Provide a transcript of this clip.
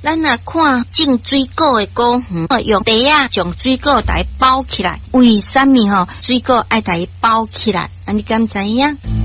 咱若看种水果的果园，用地啊将水果来包起来。为什么水果爱来包起来？你敢知影？